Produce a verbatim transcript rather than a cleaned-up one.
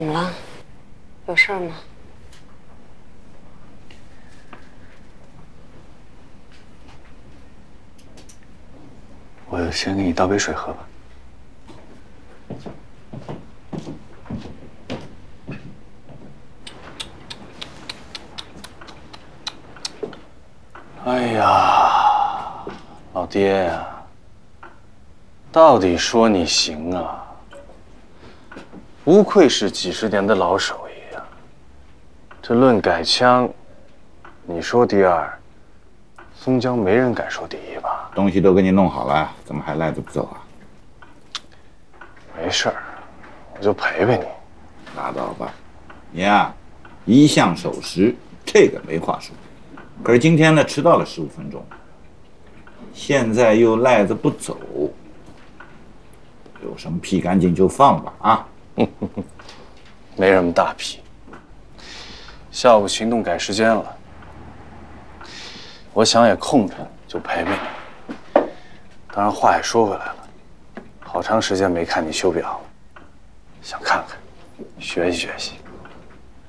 怎么了？有事儿吗？ 我先给你倒杯水喝吧。哎呀，老爹呀，到底说你行啊？不愧是几十年的老手艺啊！这论改枪，你说第二，松江没人敢说第一吧？ 东西都给你弄好了，怎么还赖着不走啊？ 没事儿，我就陪陪你。 拉倒吧，你呀，一向守时，这个没话说。可是今天呢，迟到了十五分钟，现在又赖着不走，有什么屁赶紧就放吧啊！ 没什么大屁。下午行动改时间了，我想也空着，就陪陪你。当然话也说回来了，好长时间没看你修表了，想看看，学习学习。